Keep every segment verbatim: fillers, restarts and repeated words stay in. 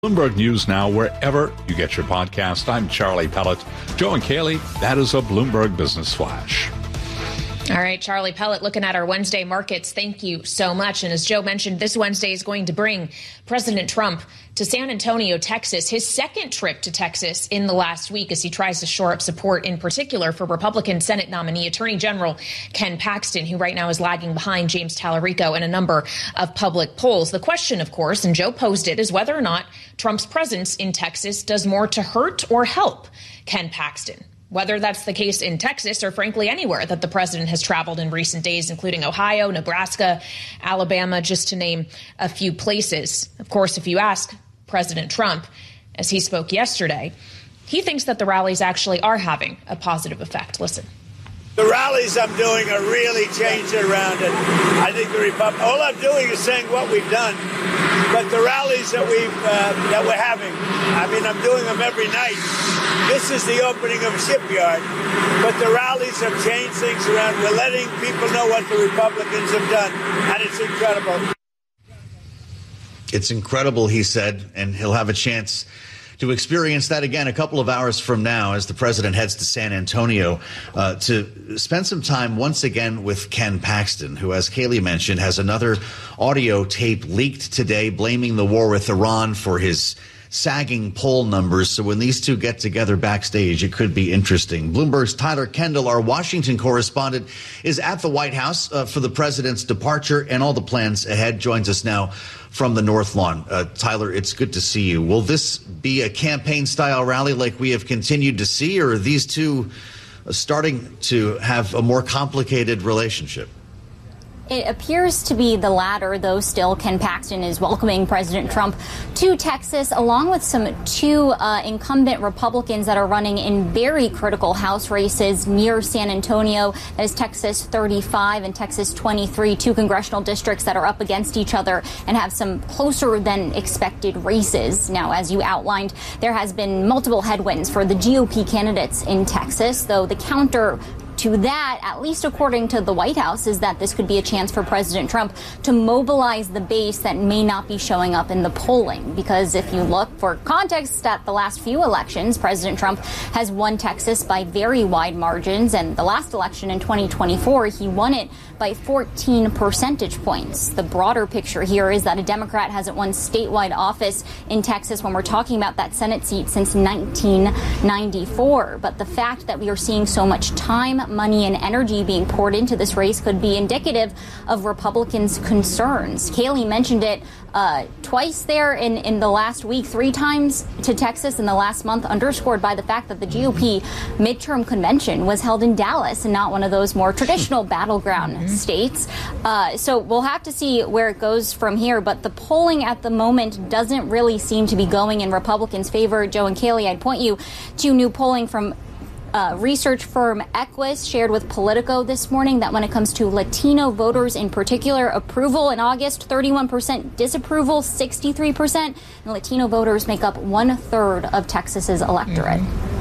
Bloomberg News Now, wherever you get your podcast. I'm Charlie Pellet. Joe and Kaylee, that is a Bloomberg Business Flash. All right, Charlie Pellet, looking at our Wednesday markets. Thank you so much. And as Joe mentioned, this Wednesday is going to bring President Trump to San Antonio, Texas, his second trip to Texas in the last week as he tries to shore up support, in particular for Republican Senate nominee Attorney General Ken Paxton, who right now is lagging behind James Tallarico in a number of public polls. The question, of course, and Joe posed it, is whether or not Trump's presence in Texas does more to hurt or help Ken Paxton. Whether that's the case in Texas or, frankly, anywhere that the president has traveled in recent days, including Ohio, Nebraska, Alabama, just to name a few places. Of course, if you ask President Trump, as he spoke yesterday, he thinks that the rallies actually are having a positive effect. Listen. The rallies I'm doing are really changing around it. I think the Republic, all I'm doing is saying what we've done. But the rallies that we've uh, that we're having, I mean, I'm doing them every night. This is the opening of a shipyard, but the rallies have changed things around. We're letting people know what the Republicans have done, and it's incredible. It's incredible, he said, and he'll have a chance to experience that again a couple of hours from now as the president heads to San Antonio uh, to spend some time once again with Ken Paxton, who, as Kaylee mentioned, has another audio tape leaked today blaming the war with Iran for his sagging poll numbers. So when these two get together backstage, it could be interesting. Bloomberg's Tyler Kendall, our Washington correspondent, is at the White House uh, for the president's departure and all the plans ahead. Joins us now from the North Lawn. Uh, Tyler, it's good to see you. Will this be a campaign-style rally like we have continued to see, or are these two starting to have a more complicated relationship? It appears to be the latter, though still Ken Paxton is welcoming President Trump to Texas, along with some two uh, incumbent Republicans that are running in very critical House races near San Antonio. That is Texas thirty-five and Texas twenty-three, two congressional districts that are up against each other and have some closer than expected races. Now, as you outlined, there has been multiple headwinds for the G O P candidates in Texas, though the counter to that, at least according to the White House, is that this could be a chance for President Trump to mobilize the base that may not be showing up in the polling. Because if you look for context at the last few elections, President Trump has won Texas by very wide margins. And the last election in twenty twenty-four, he won it by fourteen percentage points. The broader picture here is that a Democrat hasn't won statewide office in Texas when we're talking about that Senate seat since nineteen ninety-four. But the fact that we are seeing so much time, money, and energy being poured into this race could be indicative of Republicans' concerns. Kaylee mentioned it uh, twice there in, in the last week, three times to Texas in the last month, underscored by the fact that the G O P midterm convention was held in Dallas and not one of those more traditional battleground mm-hmm. states. Uh, so we'll have to see where it goes from here. But the polling at the moment doesn't really seem to be going in Republicans' favor. Joe and Kaylee, I'd point you to new polling from Uh, research firm Equus shared with Politico this morning that when it comes to Latino voters in particular, approval in August, thirty-one percent, disapproval, sixty-three percent, and Latino voters make up one third of Texas's electorate.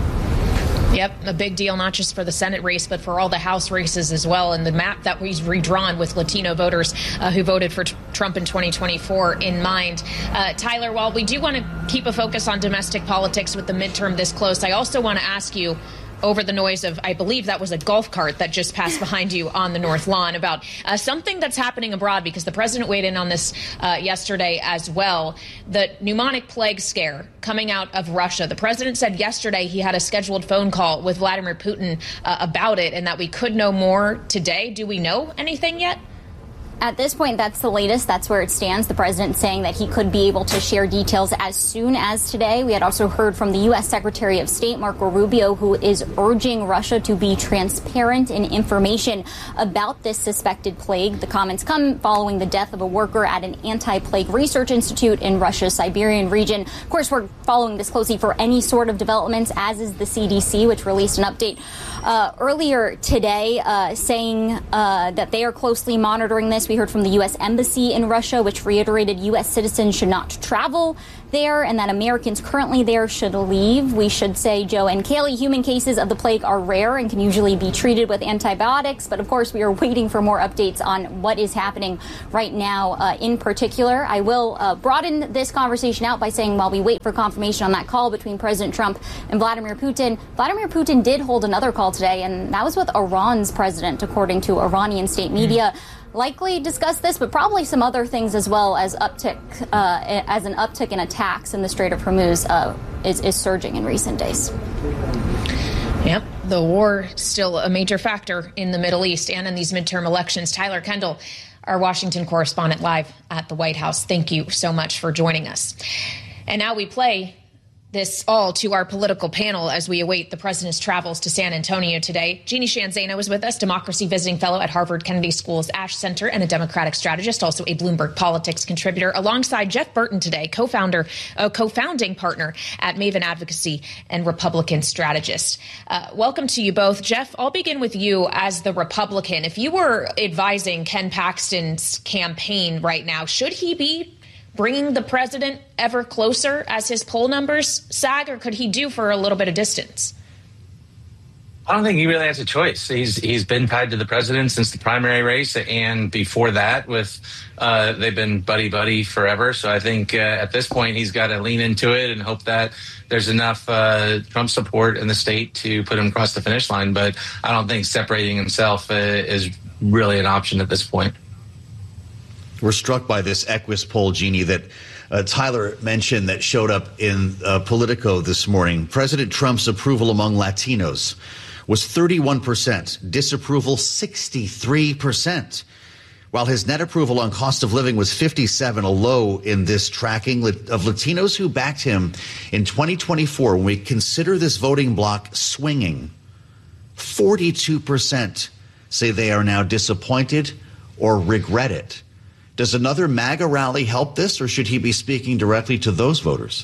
Mm-hmm. Yep, a big deal, not just for the Senate race, but for all the House races as well. And the map that was redrawn with Latino voters uh, who voted for t- Trump in twenty twenty-four in mind. Uh, Tyler, while we do want to keep a focus on domestic politics with the midterm this close, I also want to ask you, over the noise of, I believe that was a golf cart that just passed behind you on the North Lawn, about uh, something that's happening abroad, because the president weighed in on this uh, yesterday as well. The pneumonic plague scare coming out of Russia. The president said yesterday he had a scheduled phone call with Vladimir Putin uh, about it, and that we could know more today. Do we know anything yet? At this point, that's the latest. That's where it stands. The president saying that he could be able to share details as soon as today. We had also heard from the U S Secretary of State, Marco Rubio, who is urging Russia to be transparent in information about this suspected plague. The comments come following the death of a worker at an anti-plague research institute in Russia's Siberian region. Of course, we're following this closely for any sort of developments, as is the C D C, which released an update uh, earlier today uh, saying uh, that they are closely monitoring this. we heard from the U S Embassy in Russia, which reiterated U S citizens should not travel there and that Americans currently there should leave. We should say, Joe and Kaylee, human cases of the plague are rare and can usually be treated with antibiotics. But of course, we are waiting for more updates on what is happening right now uh, in particular. I will uh, broaden this conversation out by saying while we wait for confirmation on that call between President Trump and Vladimir Putin, Vladimir Putin did hold another call today, and that was with Iran's president, according to Iranian state media. Likely discuss this, but probably some other things as well as uptick, uh, as an uptick in attacks in the Strait of Hormuz uh, is, is surging in recent days. Yep, the war still a major factor in the Middle East and in these midterm elections. Tyler Kendall, our Washington correspondent, live at the White House. Thank you so much for joining us. And now we play this all to our political panel as we await the president's travels to San Antonio today. Jeannie Sheehan Zaino is with us, democracy visiting fellow at Harvard Kennedy School's Ash Center and a Democratic strategist, also a Bloomberg Politics contributor, alongside Jeff Burton today, co-founder, uh, co-founding partner at Maven Advocacy and Republican strategist. Uh, welcome to you both. Jeff, I'll begin with you as the Republican. If you were advising Ken Paxton's campaign right now, should he be bringing the president ever closer as his poll numbers sag, or could he do for a little bit of distance? I don't think he really has a choice. He's he's been tied to the president since the primary race, and before that, with uh, they've been buddy buddy forever. So I think uh, at this point he's got to lean into it and hope that there's enough uh, Trump support in the state to put him across the finish line. But I don't think separating himself uh, is really an option at this point. We're struck by this Equus poll, Jeannie, that uh, Tyler mentioned that showed up in uh, Politico this morning. President Trump's approval among Latinos was thirty-one percent, disapproval sixty-three percent, while his net approval on cost of living was fifty-seven, a low in this tracking of Latinos who backed him in twenty twenty-four. When we consider this voting bloc swinging, forty-two percent say they are now disappointed or regret it. Does another MAGA rally help this, or should he be speaking directly to those voters?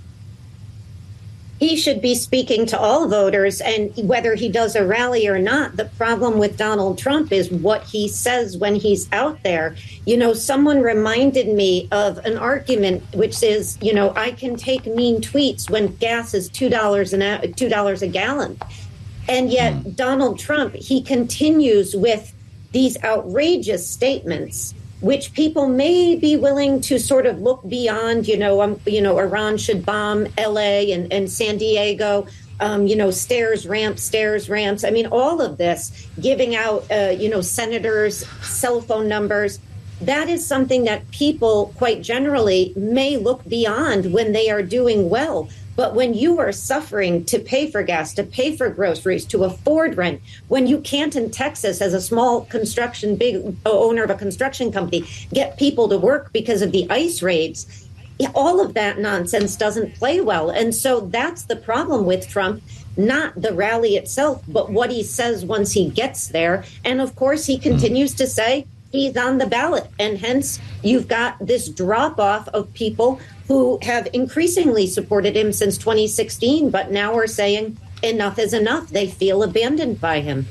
He should be speaking to all voters, and whether he does a rally or not, the problem with Donald Trump is what he says when he's out there. You know, someone reminded me of an argument which is, you know, I can take mean tweets when gas is two dollars an two dollars a gallon. And yet mm. Donald Trump, he continues with these outrageous statements, which people may be willing to sort of look beyond, you know, um, you know, Iran should bomb L A and, and San Diego, um, you know, stairs, ramps, stairs, ramps. I mean, all of this, giving out, uh, you know, senators' cell phone numbers. That is something that people quite generally may look beyond when they are doing well. But when you are suffering to pay for gas, to pay for groceries, to afford rent, when you can't in Texas as a small construction, big owner of a construction company, get people to work because of the ICE raids, all of that nonsense doesn't play well. And so that's the problem with Trump, not the rally itself, but what he says once he gets there. And of course, he continues to say he's on the ballot. And hence, you've got this drop off of people who have increasingly supported him since twenty sixteen, but now are saying enough is enough. They feel abandoned by him.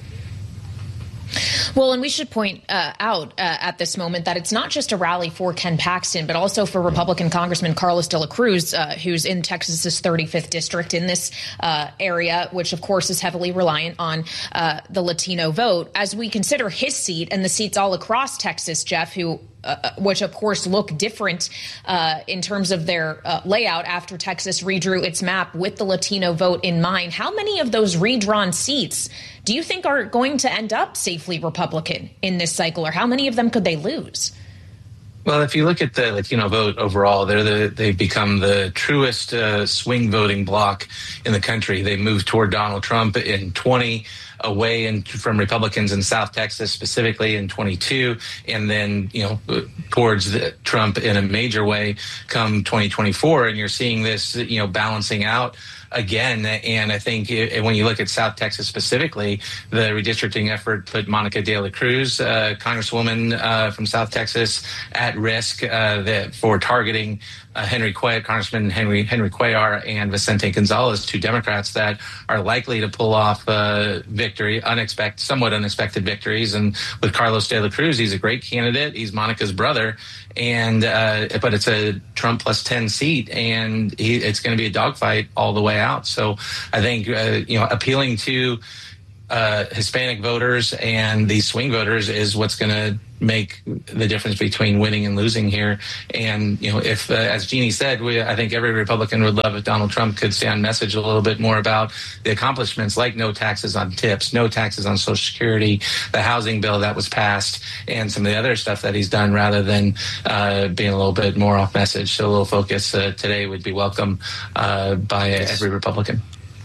Well, and we should point uh, out uh, at this moment that it's not just a rally for Ken Paxton, but also for Republican Congressman Carlos de la Cruz, uh, who's in Texas's thirty-fifth district in this uh, area, which, of course, is heavily reliant on uh, the Latino vote. As we consider his seat and the seats all across Texas, Jeff, who Uh, which, of course, look different uh, in terms of their uh, layout after Texas redrew its map with the Latino vote in mind. How many of those redrawn seats do you think are going to end up safely Republican in this cycle, or how many of them could they lose? Well, if you look at the Latino vote overall, they're the, they've become the truest uh, swing voting bloc in the country. They moved toward Donald Trump in twenty, away in, from Republicans in South Texas, specifically in twenty-two, and then, you know, towards the, Trump in a major way come twenty twenty-four. And you're seeing this, you know, balancing out again. And I think it, when you look at South Texas specifically, the redistricting effort put Monica de la Cruz, uh, Congresswoman uh, from South Texas, at risk uh, that, for targeting uh, Henry Cuellar, Congressman Henry Henry Cuellar and Vicente Gonzalez, two Democrats that are likely to pull off uh, victory, unexpected, somewhat unexpected victories. And with Carlos de la Cruz, he's a great candidate. He's Monica's brother, and uh, but it's a Trump plus ten seat, and he, it's going to be a dogfight all the way out. So I think uh, you know appealing to uh, Hispanic voters and these swing voters is what's going to make the difference between winning and losing here. And, you know, if, uh, as Jeannie said, we, I think every Republican would love if Donald Trump could stay on message a little bit more about the accomplishments, like no taxes on tips, no taxes on Social Security, the housing bill that was passed, and some of the other stuff that he's done, rather than uh, being a little bit more off message. So a little focus uh, today would be welcome uh, by every Republican.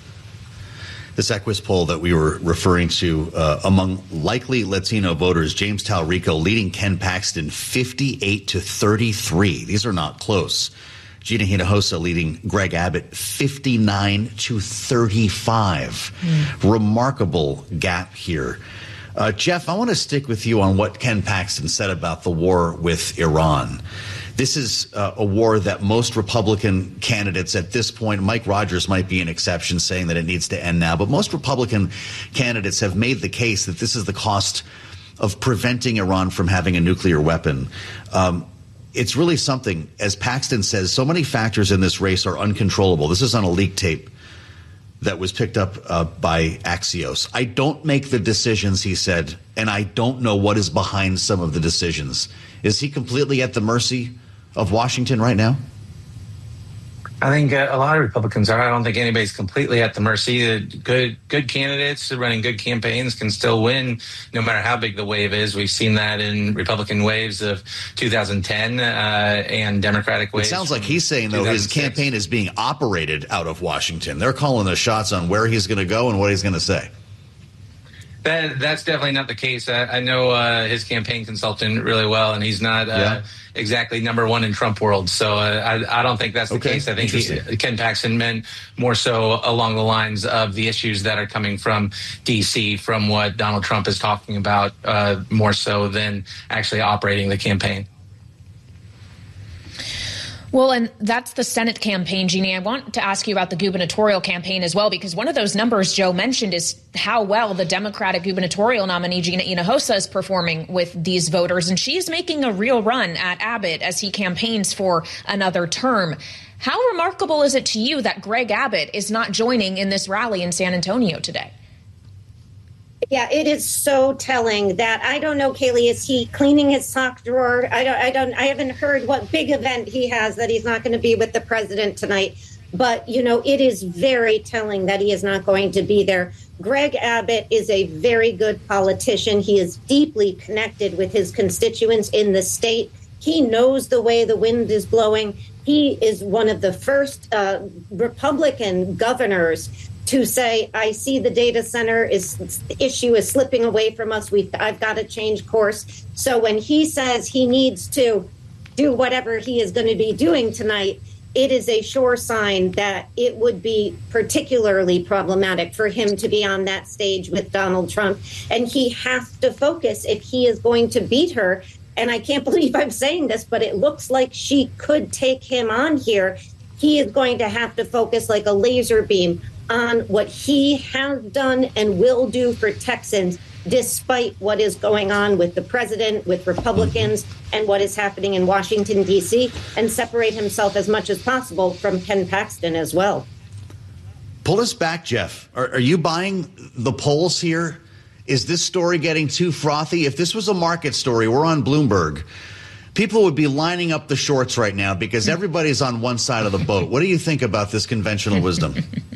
This Equus poll that we were referring to, uh, among likely Latino voters, James Talrico leading Ken Paxton fifty-eight to thirty-three. These are not close. Gina Hinojosa leading Greg Abbott fifty-nine to thirty-five. Mm. Remarkable gap here. Uh, Jeff, I want to stick with you on what Ken Paxton said about the war with Iran. This is uh, a war that most Republican candidates at this point, Mike Rogers might be an exception, saying that it needs to end now, but most Republican candidates have made the case that this is the cost of preventing Iran from having a nuclear weapon. Um, it's really something, as Paxton says, so many factors in this race are uncontrollable. This is on a leak tape that was picked up uh, by Axios. I don't make the decisions, he said, and I don't know what is behind some of the decisions. Is he completely at the mercy of Washington right now? I think uh, a lot of Republicans are. I don't think anybody's completely at the mercy. Uh, good good candidates running good campaigns can still win no matter how big the wave is. We've seen that in Republican waves of two thousand ten uh, and Democratic waves. It sounds like he's saying, though, his campaign is being operated out of Washington. They're calling the shots on where he's going to go and what he's going to say. That, that's definitely not the case. I, I know uh, his campaign consultant really well, and he's not uh, yeah. exactly number one in Trump world. So uh, I, I don't think that's the okay. case. I think he, Ken Paxton meant more so along the lines of the issues that are coming from D C, from what Donald Trump is talking about, uh, more so than actually operating the campaign. Well, and that's the Senate campaign, Jeannie. I want to ask you about the gubernatorial campaign as well, because one of those numbers Joe mentioned is how well the Democratic gubernatorial nominee, Gina Hinojosa, is performing with these voters. And she's making a real run at Abbott as he campaigns for another term. How remarkable is it to you that Greg Abbott is not joining in this rally in San Antonio today? Yeah, it is so telling that, I don't know, Kaylee, is he cleaning his sock drawer? I don't, I don't, I haven't heard what big event he has that he's not going to be with the president tonight. But, you know, it is very telling that he is not going to be there. Greg Abbott is a very good politician. He is deeply connected with his constituents in the state. He knows the way the wind is blowing. He is one of the first uh, Republican governors to say, I see the data center is issue is slipping away from us. We've I've got to change course. So when he says he needs to do whatever he is going to be doing tonight, it is a sure sign that it would be particularly problematic for him to be on that stage with Donald Trump. And he has to focus if he is going to beat her. And I can't believe I'm saying this, but it looks like she could take him on here. He is going to have to focus like a laser beam on what he has done and will do for Texans, despite what is going on with the president, with Republicans, and what is happening in Washington, D C, and separate himself as much as possible from Ken Paxton as well. Pull us back, Jeff. Are, are you buying the polls here? Is this story getting too frothy? If this was a market story, we're on Bloomberg, people would be lining up the shorts right now because everybody's on one side of the boat. What do you think about this conventional wisdom?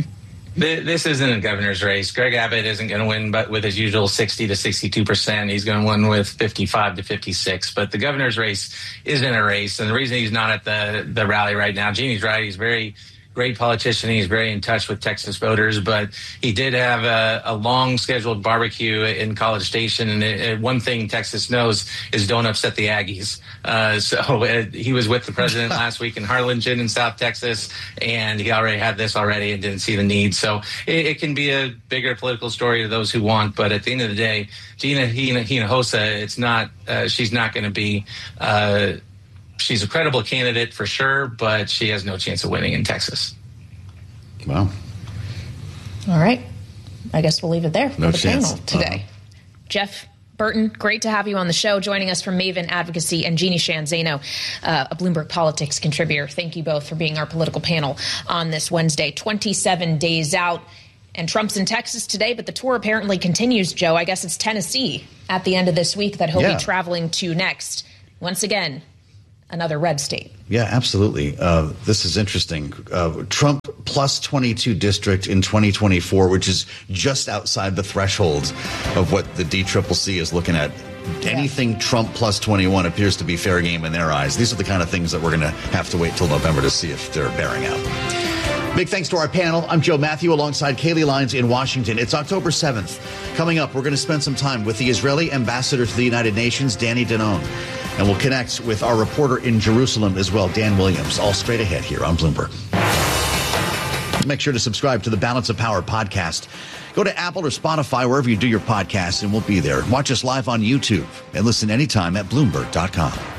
This isn't a governor's race. Greg Abbott isn't going to win, but with his usual sixty to sixty-two percent, he's going to win with fifty-five to fifty-six. But the governor's race isn't a race, and the reason he's not at the the rally right now, Jeannie's right. He's very great politician. He's very in touch with Texas voters, but he did have a, a long scheduled barbecue in College Station. And it, it, one thing Texas knows is don't upset the Aggies. Uh, so it, he was with the president last week in Harlingen in South Texas, and he already had this already and didn't see the need. So it, it can be a bigger political story to those who want. But at the end of the day, Gina Hinojosa, it's not, uh, she's not going to be, uh, she's a credible candidate for sure, but she has no chance of winning in Texas. Wow. All right. I guess we'll leave it there for No the chance. panel today. Uh-huh. Jeff Burton, great to have you on the show. Joining us from Maven Advocacy, and Jeannie Sheehan Zaino, uh, a Bloomberg Politics contributor. Thank you both for being our political panel on this Wednesday. twenty-seven days out, and Trump's in Texas today, but the tour apparently continues, Joe. I guess it's Tennessee at the end of this week that he'll Yeah. be traveling to next. Once again, another red state. Yeah, absolutely. Uh, this is interesting. Uh, Trump plus twenty-two district in twenty twenty-four, which is just outside the threshold of what the D C C C is looking at. Anything Trump plus twenty-one appears to be fair game in their eyes. These are the kind of things that we're going to have to wait till November to see if they're bearing out. Big thanks to our panel. I'm Joe Matthew alongside Kaylee Lyons in Washington. It's October seventh. Coming up, we're going to spend some time with the Israeli ambassador to the United Nations, Danny Danon. And we'll connect with our reporter in Jerusalem as well, Dan Williams, all straight ahead here on Bloomberg. Make sure to subscribe to the Balance of Power podcast. Go to Apple or Spotify, wherever you do your podcasts, and we'll be there. Watch us live on YouTube and listen anytime at Bloomberg dot com.